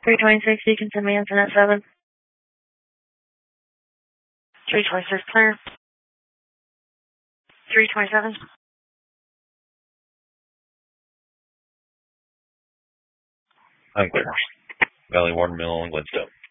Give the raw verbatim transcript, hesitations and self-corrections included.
three twenty-six, you can send me Antoinette seven. three twenty-six, clear. three twenty-seven. I'm clear. Valley Watermill and Glenstone.